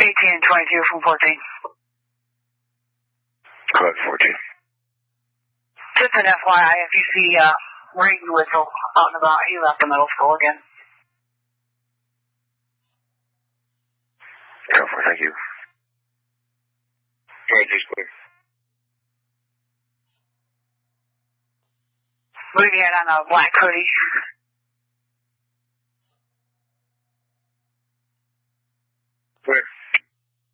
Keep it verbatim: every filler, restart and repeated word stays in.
eighteen and twenty-two from fourteen. Code fourteen. Just an F Y I, if you see uh, ring whistle out and about, he left the middle school again. Code four, thank you. Code clear. Moving in on a black hoodie.